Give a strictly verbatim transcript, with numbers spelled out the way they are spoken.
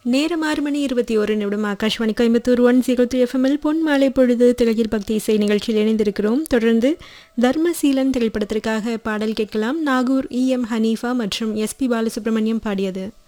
நேரம் ஆறு மணி இருபத்தி ஒரு நிமிடம். Akashvani Coimbatore one zero three எஃப்எம்எல் பொன் மாலை பொழுது திரையில் பக்தி இசை நிகழ்ச்சியில் இணைந்திருக்கிறோம். தொடர்ந்து தர்மசீலன் திரைப்படத்திற்காக பாடல் கேட்கலாம். நாகூர் இ எம் ஹனீஃபா மற்றும் எஸ் பி பாலசுப்ரமணியம் பாடியது.